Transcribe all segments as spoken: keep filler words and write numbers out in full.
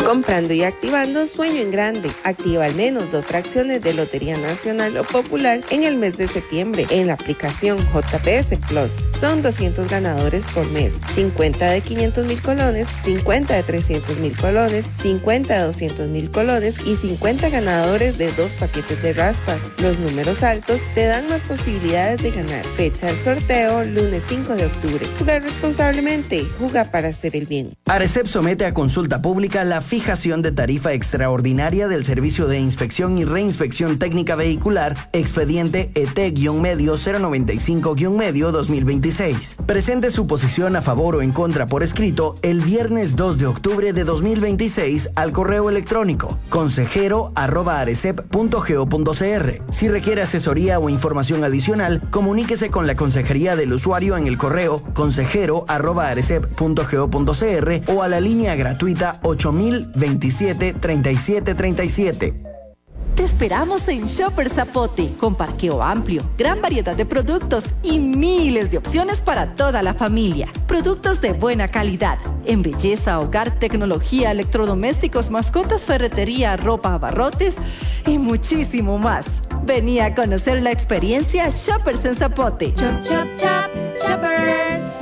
Comprando y activando Sueño en Grande. Activa al menos dos fracciones de Lotería Nacional o Popular en el mes de septiembre en la aplicación J P S Plus. Son doscientos ganadores por mes. cincuenta de quinientos mil colones, cincuenta de trescientos mil colones, cincuenta de doscientos mil colones y cincuenta ganadores de dos paquetes de raspas. Los números altos te dan más posibilidades de ganar. Fecha del sorteo, lunes cinco de octubre. Jugar responsablemente. Juega para hacer el bien. Arecep somete a consulta pública la fijación de tarifa extraordinaria del Servicio de Inspección y Reinspección Técnica Vehicular, expediente E T-medio cero noventa y cinco-medio dos mil veintiséis. Presente su posición a favor o en contra por escrito el viernes dos de octubre de dos mil veintiséis al correo electrónico consejero arroba arecep punto go punto cr. Si requiere asesoría o información adicional, comuníquese con la Consejería del Usuario en el correo consejero arroba arecep punto go punto cr o a la línea gratuita ocho mil veintisiete treinta y siete treinta y siete. Te esperamos en Shopper Zapote, con parqueo amplio, gran variedad de productos y miles de opciones para toda la familia. Productos de buena calidad, en belleza, hogar, tecnología, electrodomésticos, mascotas, ferretería, ropa, abarrotes y muchísimo más. Vení a conocer la experiencia Shoppers en Zapote. Chop, chop, chop, Shoppers.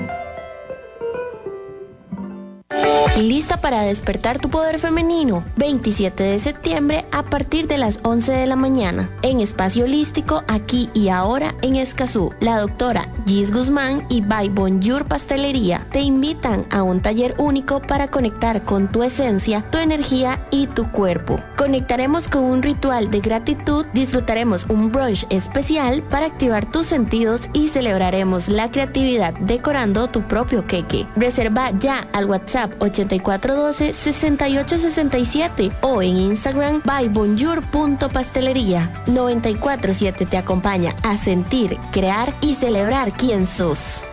¿Lista para despertar tu poder femenino? veintisiete de septiembre a partir de las once de la mañana. En Espacio Holístico, aquí y ahora en Escazú. La doctora Gis Guzmán y By Bonjour Pastelería te invitan a un taller único para conectar con tu esencia, tu energía y tu cuerpo. Conectaremos con un ritual de gratitud, disfrutaremos un brunch especial para activar tus sentidos y celebraremos la creatividad decorando tu propio queque. Reserva ya al WhatsApp ochenta y cuatro doce sesenta y ocho sesenta y siete o en Instagram by bonjour punto pastelería. noventa y cuatro siete te acompaña a sentir, crear y celebrar quién sos.